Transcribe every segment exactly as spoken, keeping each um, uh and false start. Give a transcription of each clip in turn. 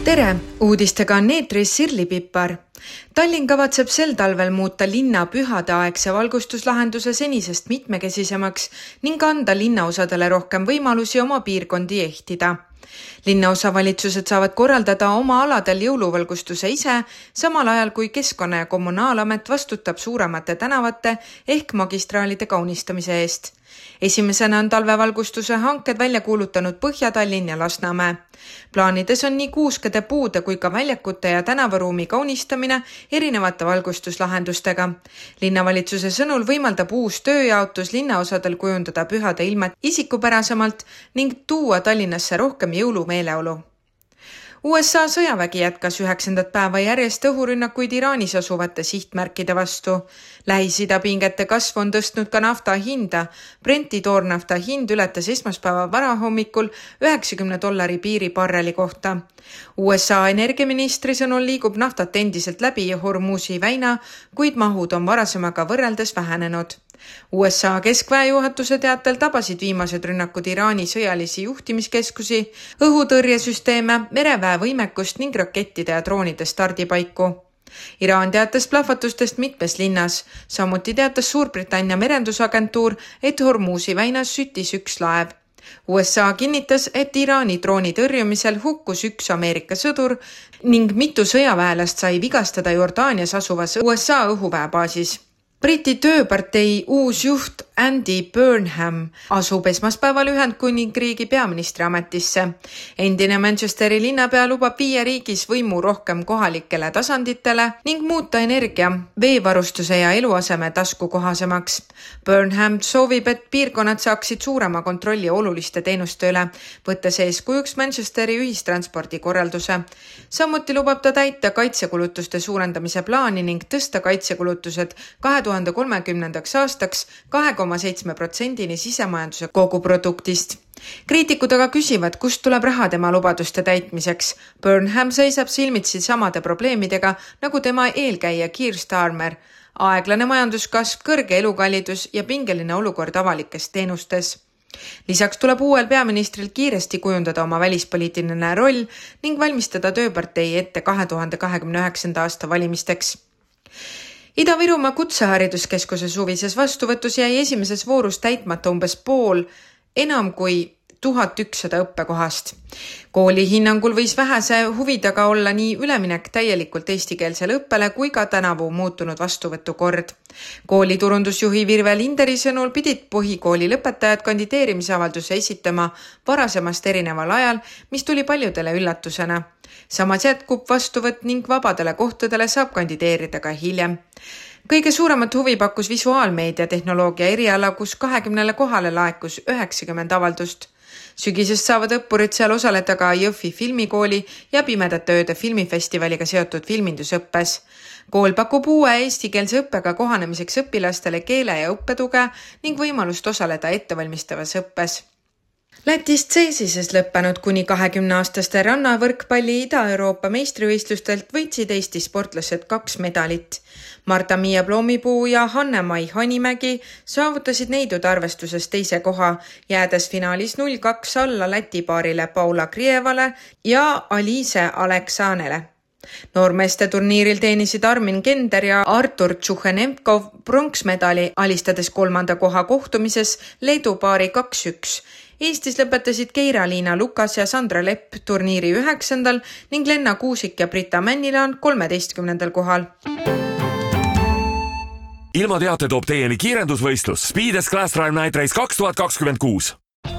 Tere! Uudistega on eetris Sirli Pipar. Tallinn kavatseb sel talvel muuta linna pühadeaegse valgustuslahenduse senisest mitmekesisemaks ning anda linnaosadele rohkem võimalusi oma piirkondi ehtida. Linnaosavalitsused saavad korraldada oma aladel jõuluvalgustuse ise, samal ajal kui Keskkonna- ja Kommunaalamet vastutab suuremate tänavate ehk magistraalide kaunistamise eest. Esimesena on talvevalgustuse hanked välja kuulutanud Põhja-Tallinn ja Lasnamäe. Plaanides on nii kuuskede puude kui ka väljakute ja tänavaruumi kaunistamine erinevate valgustuslahendustega. Linnavalitsuse sõnul võimaldab uus tööjaotus linnaosadel kujundada pühade ilmet isikupärasemalt ning tuua Tallinnasse rohkem jõulumeeleolu. U S A sõjavägi jätkas üheksandat päeva järjest õhurünnakuid Iraanis asuvate sihtmärkide vastu. Lähis-Ida pingete kasv on tõstnud ka nafta hinda. Brenti toornafta hind ületas esmaspäeva varahommikul üheksakümne dollari piiri barreli kohta. U S A energiaministri sõnul liigub naftat endiselt läbi Hormuzi väina, kuid mahud on varasemaga võrreldes vähenenud. U S A keskväejuhatuse teatel tabasid viimased rünnakud Iraani sõjalisi juhtimiskeskusi, õhutõrjesüsteeme, mereväe võimekust ning rakettide ja droonide stardipaiku. Iraan teatas plahvatustest mitmes linnas, samuti teatas Suurbritannia merendusagentuur, et Hormuzi väinas süttis üks laev. U S A kinnitas, et Iraani drooni tõrjumisel hukkus üks Ameerika sõdur ning mitu sõjaväelast sai vigastada Jordaanias asuvas U S A õhuväebaasis. Briti tööpartei uus juht Andy Burnham asub esmaspäeval Ühendkuningriigi peaministri ametisse. Endine Manchesteri linnapea lubab viia riigis võimu rohkem kohalikele tasanditele ning muuta energia, veevarustuse ja eluaseme taskukohasemaks. Burnham soovib, et piirkonnad saaksid suurema kontrolli oluliste teenuste üle, võttes eeskujuks Manchesteri ühistranspordi korralduse. Samuti lubab ta täita kaitsekulutuste suurendamise plaani ning tõsta kaitsekulutused kahe tuhande kolmekümnendaks aastaks kahe koma seitse protsendini sisemajanduse koguproduktist. Kriitikud aga küsivad, kust tuleb raha tema lubaduste täitmiseks. Burnham seisab silmitsi samade probleemidega nagu tema eelkäija Keir Starmer. Aeglane majanduskasv, kõrge elukallidus ja pingeline olukord avalikes teenustes. Lisaks tuleb uuel peaministril kiiresti kujundada oma välispoliitiline roll ning valmistada tööpartei ette kahe tuhande kahekümne üheksanda aasta valimisteks. Ida-Virumaa kutsehariduskeskuse suvises vastuvõtus jäi esimeses voorus täitmata umbes pool, enam kui tuhat ükssada õppekohast. Kooli hinnangul võis vähese huvidaga olla nii üleminek täielikult eestikeelsele õppele kui ka tänavu muutunud vastuvõtukord. Kooli turundusjuhi Virve Linderi sõnul pidid põhikooli lõpetajad kandideerimisavalduse esitama varasemast erineval ajal, mis tuli paljudele üllatusena. Samas jätkub vastuvõtt ning vabadele kohtadele saab kandideerida ka hiljem. Kõige suuremat huvi pakkus visuaalmeedia tehnoloogia eriala, kus kahekümnele kohale laekus üheksakümmend avaldust. Sügisest saavad õppurid seal osaleda ka Jõhvi filmikooli ja Pimedate ööde filmifestivaliga seotud filmindusõppes. Kool pakub uue eestikeelse õppega kohanemiseks õpilastele keele ja õppetuge ning võimalust osaleda ettevalmistavas õppes. Lätist Ceesises lõppenud kuni kahekümne aastaste rannavõrkpalli Ida-Euroopa meistrivõistlustelt võitsid Eesti sportlased kaks medalit. Marta-Miia Ploomipuu ja Hanne-Mai Hanimägi saavutasid neidud arvestuses teise koha, jäädes finaalis null kaks alla Läti paarile Paula Krievale ja Aliise Aleksanele. Noormeeste turniiril teenisid Armin Kender ja Artur Tšuhenemkov pronksmedali, alistades kolmanda koha kohtumises Leedu paari kaks üks. Eestis lõpetasid Keira-Liina Lukas ja Sandra Lepp turniiri üheksandal ning Lenna Kuusik ja Brita Männilaan kolmeteistkümnendal kohal. Ilma teate toob teieni kiirendusvõistlus Speedes Class Drive Night Race kaks tuhat kakskümmend kuus.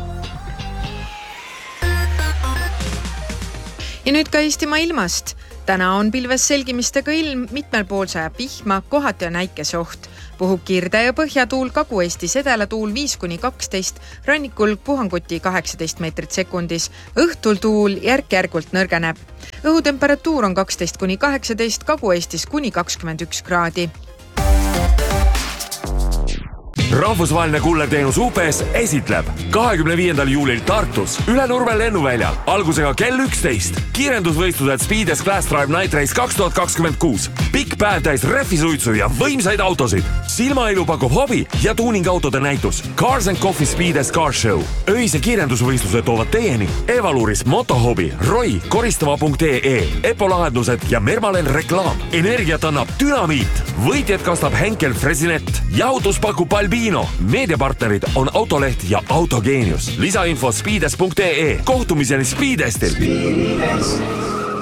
Ja nüüd ka Eestimaa ilmast. Täna on pilves selgimistega ilm, mitmel pool sajab vihma, kohati on äikesoht. Puhub kirde ja põhjatuul, Kagu-Eestis edelatuul viis kuni kaksteist, rannikul puhanguti kaheksateist meetrit sekundis. Õhtul tuul järk-järgult nõrgeneb. Õhutemperatuur on kaksteist kuni kaheksateist, Kagu-Eestis kuni kakskümmend üks kraadi. Rahvusvaheline kullerteenus U P S esitleb kahekümne viiendal juulil Tartus üle Nurme lennuväljal algusega kell üksteist. Kiirendusvõistlused Speedes Class Drive Night Race kaks tuhat kakskümmend kuus. Pikk päev täis rehvisuitsu ja võimsaid autosid. Silmailu pakub hobi ja tuuningautode näitus. Cars and Coffee Speedes Car Show. Öise kiirendusvõistlused toovad teieni Evaluris, Motohobi, Roy, koristava punkt ee, Epo lahendused ja Mermalen reklaam. Energiat annab Dynamiit. Võitjad kastab Henkel Fresinet. Jahutus pakub Albino. Meediapartnerid on Autoleht ja Autogeenius. Lisainfo speedes punkt ee. Kohtumiseni Speedestil.